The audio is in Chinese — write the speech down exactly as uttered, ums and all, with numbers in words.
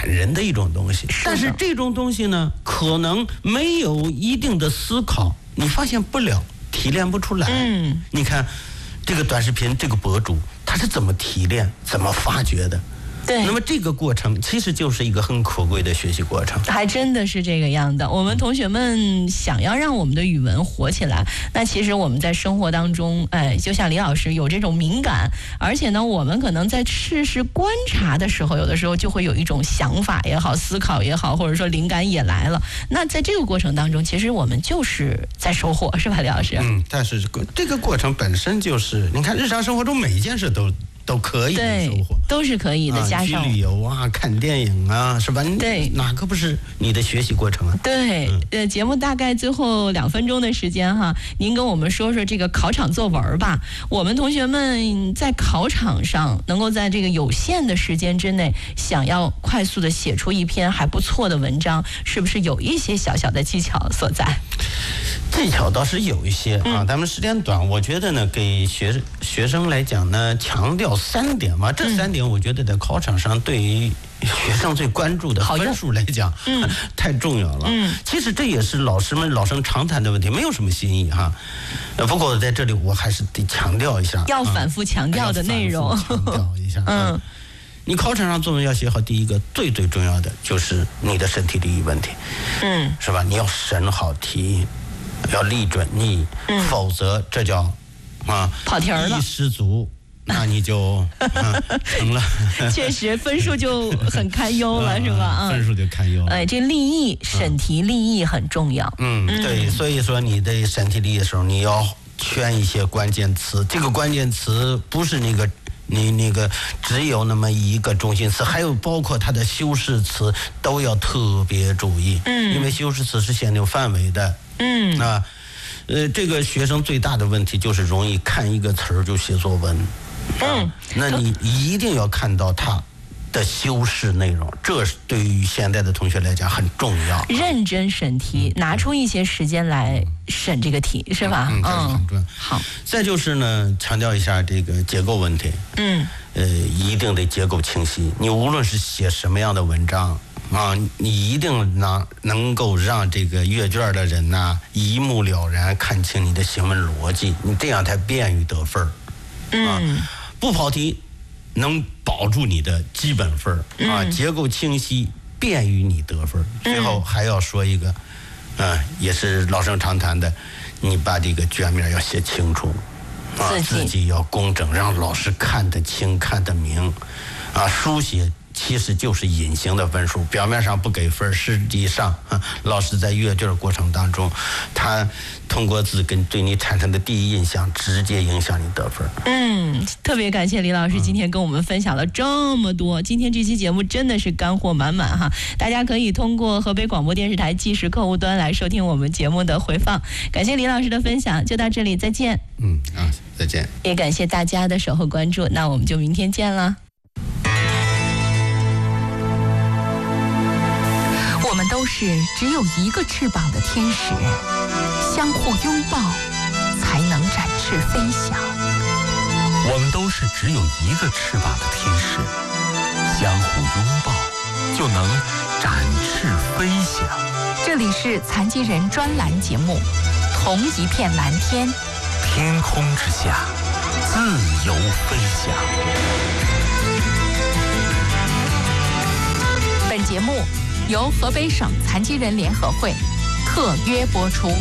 感人的一种东西。但是这种东西呢，可能没有一定的思考，你发现不了，提炼不出来。嗯，你看这个短视频这个博主他是怎么提炼、怎么发掘的？对，那么这个过程其实就是一个很可贵的学习过程， 还真的是这个样的。我们同学们想要让我们的语文活起来，那其实我们在生活当中，哎，就像李老师有这种敏感，而且呢，我们可能在事事观察的时候，有的时候就会有一种想法也好，思考也好，或者说灵感也来了。那在这个过程当中，其实我们就是在收获，是吧，李老师？ 嗯，但是这个过程本身就是，你看日常生活中每一件事都。都可以的收获， 都是可以的。加上、 啊、去旅游啊，看电影啊，是吧？ 对， 哪个不是你的学习过程啊？ 对，嗯、呃，节目大概最后两分钟的时间哈，您跟我们说说这个考场作文吧。我们同学们在考场上能够在这个有限的时间之内，想要快速的写出一篇还不错的文章，是不是有一些小小的技巧所在？ 技巧倒是有一些啊，嗯、咱们时间短，我觉得呢，给学学生来讲呢，强调三点嘛，这三点我觉得在考场上对于学生最关注的分数来讲，嗯，太重要了。嗯，其实这也是老师们老生常谈的问题，没有什么新意哈。呃，不过在这里我还是得强调一下， 要反复强调的内容， 啊、强调一下。嗯，你考场上作文要写好，第一个最最重要的就是你的身体力问题，嗯，是吧？你要审好题。要立准逆，嗯、否则这叫啊跑题了， 一失足，那你就、啊、成了。 确实，分数就很堪忧了，是吧？ 嗯，分数就堪忧了。 哎，这立意审题立意很重要。 嗯，对，所以说你的审题立意的时候，你要圈一些关键词。这个关键词不是那个。你那个只有那么一个中心词，还有包括它的修饰词都要特别注意，嗯，因为修饰词是限定范围的，嗯啊，呃，这个学生最大的问题就是容易看一个词儿就写作文，嗯、啊，那你一定要看到它的修饰内容，这是对于现在的同学来讲很重要。 认真审题，嗯、拿出一些时间来审这个题，是吧？ 嗯，这是很重要。 好， 再就是呢，强调一下这个结构问题。嗯，呃，一定得结构清晰。你无论是写什么样的文章啊，你一定能能够让这个阅卷的人呐、啊、一目了然，看清你的行文逻辑，你这样才便于得分。啊，嗯、不跑题。能保住你的基本分啊，嗯、结构清晰，便于你得分。最后还要说一个，啊，也是老生常谈的，你把这个卷面要写清楚，啊，自己要工整，让老师看得清、看得明，啊，书写。其实就是隐形的分数，表面上不给分，实际上啊，老师在阅卷过程当中，他通过字跟对你产生的第一印象，直接影响你得分。 嗯，特别感谢李老师今天跟我们分享了这么多，嗯、今天这期节目真的是干货满满哈！大家可以通过河北广播电视台即时客户端来收听我们节目的回放。感谢李老师的分享，就到这里，再见。 嗯啊，再见。 也感谢大家的守候关注，那我们就明天见了。 我们都是只有一个翅膀的天使，相互拥抱才能展翅飞翔。 我们都是只有一个翅膀的天使，相互拥抱就能展翅飞翔。 这里是残疾人专栏节目《同一片蓝天》， 天空之下自由飞翔。 本节目由河北省残疾人联合会特约播出。